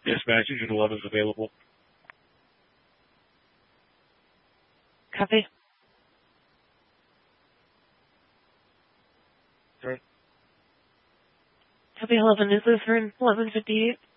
Dispatch, Unit 11 is available. Copy. Sorry. Copy 11, is Lutheran 1158?